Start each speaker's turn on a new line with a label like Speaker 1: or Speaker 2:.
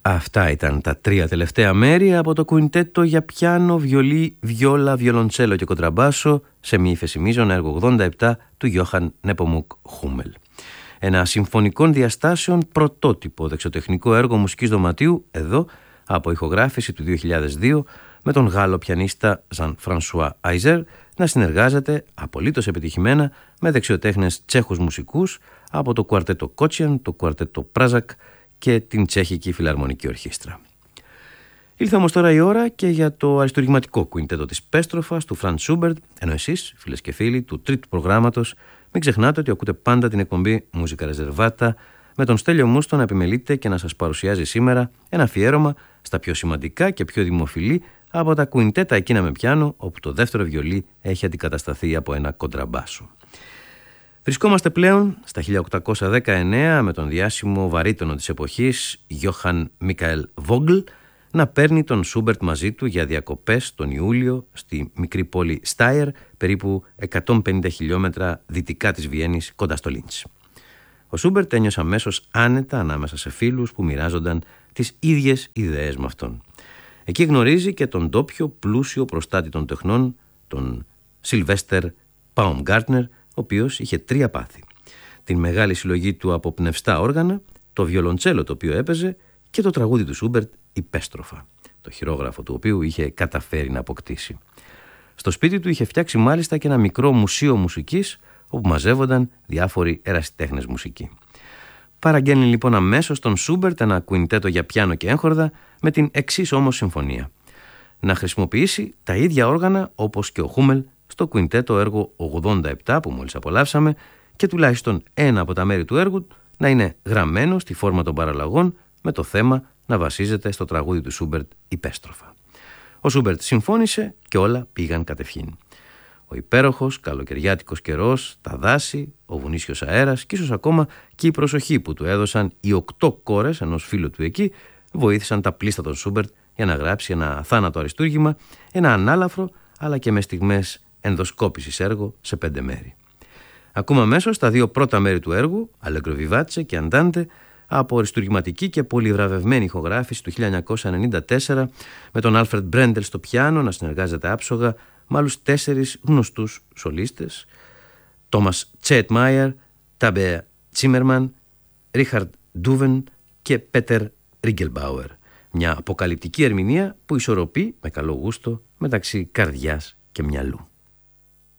Speaker 1: Αυτά ήταν τα τρία τελευταία μέρη από το κουιντέτο για πιάνο, βιολί, βιόλα, βιολοντσέλο και κοντραμπάσο σε μη ύφεση μείζωνα έργο 87 του Γιώχαν Νέπομουκ Χούμελ. Ένα συμφωνικών διαστάσεων πρωτότυπο δεξιοτεχνικό έργο μουσικής δωματίου, εδώ από ηχογράφηση του 2002 με τον Γάλλο πιανίστα Ζαν Φρανσουά Αϊζέρ να συνεργάζεται απολύτως επιτυχημένα με δεξιοτέχνες τσέχους μουσικούς από το κουαρτέτο Κότσιαν, το κουαρτέτο Πράζακ και την Τσέχικη Φιλαρμονική Ορχήστρα. Ήλθε όμως τώρα η ώρα και για το αριστουργηματικό κουιντέτο της Πέστροφας του Φραντ Σούμπερτ, ενώ εσείς, φίλες και φίλοι του τρίτου προγράμματος, μην ξεχνάτε ότι ακούτε πάντα την εκπομπή Μουσικά Ρεζερβάτα με τον Στέλιο Μούστο να επιμελείται και να σας παρουσιάζει σήμερα ένα αφιέρωμα στα πιο σημαντικά και πιο δημοφιλή από τα κουιντέτα εκείνα με πιάνο, όπου το δεύτερο βιολί έχει αντικατασταθεί από ένα κοντραμπάσο. Βρισκόμαστε πλέον στα 1819 με τον διάσημο βαρύτονο της εποχής Γιώχαν Μίκαελ Βόγγλ να παίρνει τον Σούμπερτ μαζί του για διακοπές τον Ιούλιο στη μικρή πόλη Στάιερ, περίπου 150 χιλιόμετρα δυτικά της Βιέννης, κοντά στο Λίντς. Ο Σούμπερτ ένιωσε αμέσως άνετα ανάμεσα σε φίλους που μοιράζονταν τις ίδιες ιδέες με αυτόν. Εκεί γνωρίζει και τον ντόπιο πλούσιο προστάτη των τεχνών, τον Σιλβέστερ Πάουμγκάρτνερ, ο οποίος είχε τρία πάθη. Την μεγάλη συλλογή του από πνευστά όργανα, το βιολοντσέλο το οποίο έπαιζε και το τραγούδι του Σούμπερτ «Η Πέστροφα», το χειρόγραφο του οποίου είχε καταφέρει να αποκτήσει. Στο σπίτι του είχε φτιάξει μάλιστα και ένα μικρό μουσείο μουσικής, όπου μαζεύονταν διάφοροι ερασιτέχνες μουσικοί. Παραγγέλνει λοιπόν αμέσως τον Σούμπερτ ένα κουιντέτο για πιάνο και έγχορδα με την εξής όμως συμφωνία: να χρησιμοποιήσει τα ίδια όργανα όπως και ο Χούμελ στο κουιντέτο έργο 87 που μόλις απολαύσαμε και τουλάχιστον ένα από τα μέρη του έργου να είναι γραμμένο στη φόρμα των παραλλαγών με το θέμα να βασίζεται στο τραγούδι του Σούμπερτ «Η Πέστροφα». Ο Σούμπερτ συμφώνησε και όλα πήγαν κατευχήν. Ο υπέροχος καλοκαιριάτικος καιρός, τα δάση, ο βουνίσιος αέρας και ίσως ακόμα και η προσοχή που του έδωσαν οι 8 κόρες ενός φίλου του εκεί βοήθησαν τα πλήστα των Σούμπερτ για να γράψει ένα θάνατο αριστούργημα, ένα ανάλαφρο αλλά και με στιγμές ενδοσκόπησης έργο σε 5 μέρη. Ακούμε αμέσως τα δύο πρώτα μέρη του έργου, Allegro vivace και Andante, από αριστουργηματική και πολυβραβευμένη ηχογράφηση του 1994 με τον Άλφρεντ Μπρέντελ στο πιάνο να συνεργάζεται άψογα με άλλους 4 γνωστούς σολίστες, Τόμας Τσέτμαϊερ, Τάμπε Τσίμερμαν, Ρίχαρντ Ντούβεν και Πέτερ Ρίγκελμπάουερ. Μια αποκαλυπτική ερμηνεία που ισορροπεί με καλό γούστο μεταξύ καρδιάς και μυαλού.